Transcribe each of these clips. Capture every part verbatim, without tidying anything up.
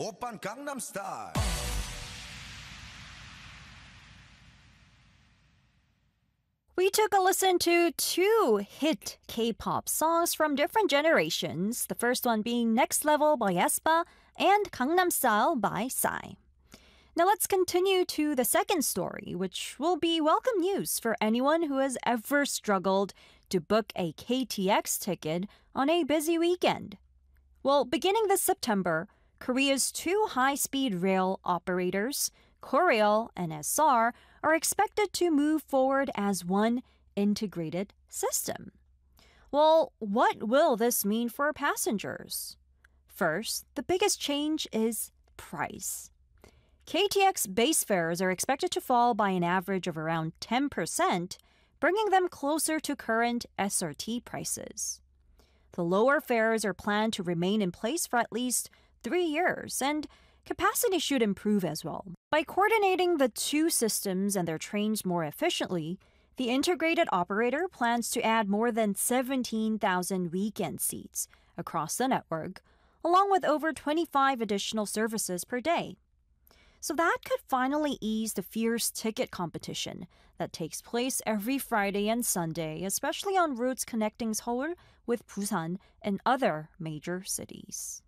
Oppan Gangnam Style. We took a listen to two hit K-pop songs from different generations, the first one being Next Level by aespa and Gangnam Style by Psy. Now let's continue to the second story, which will be welcome news for anyone who has ever struggled to book a K T X ticket on a busy weekend. Well, beginning this September, Korea's two high-speed rail operators, Korail and S R, are expected to move forward as one integrated system. Well, what will this mean for passengers? First, the biggest change is price. K T X base fares are expected to fall by an average of around ten percent, bringing them closer to current S R T prices. The lower fares are planned to remain in place for at least three years, and capacity should improve as well. By coordinating the two systems and their trains more efficiently, the integrated operator plans to add more than seventeen thousand weekend seats across the network, along with over twenty-five additional services per day. So that could finally ease the fierce ticket competition that takes place every Friday and Sunday, especially on routes connecting Seoul with Busan and other major cities.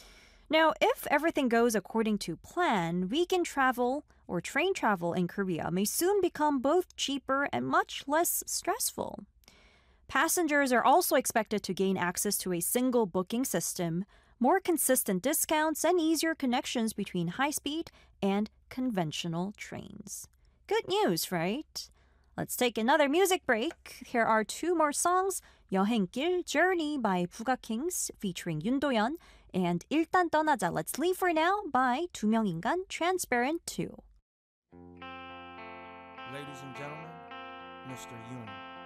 Now, if everything goes according to plan, weekend travel or train travel in Korea may soon become both cheaper and much less stressful. Passengers are also expected to gain access to a single booking system, more consistent discounts, and easier connections between high-speed and conventional trains. Good news, right? Let's take another music break. Here are two more songs, 여행길 Journey by Buga Kings featuring Yoon Do-yeon, and 일단 떠나자 Let's Leave for Now by 두명인간 Transparent two. Ladies and gentlemen, Mister Yoon.